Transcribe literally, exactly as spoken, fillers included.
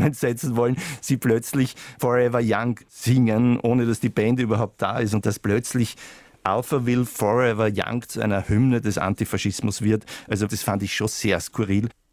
zusammensetzen wollen, sie plötzlich Forever Young singen, ohne dass die Band überhaupt da ist und dass plötzlich Alphaville Forever Young zu einer Hymne des Antifaschismus wird. Also das fand ich schon sehr skurril.